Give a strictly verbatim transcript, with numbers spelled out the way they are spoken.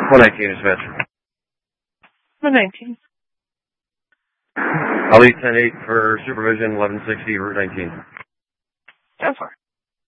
one nineteen, dispatch. one nineteen. I'll leave ten eight for supervision, eleven sixty, Route nineteen. Go for it.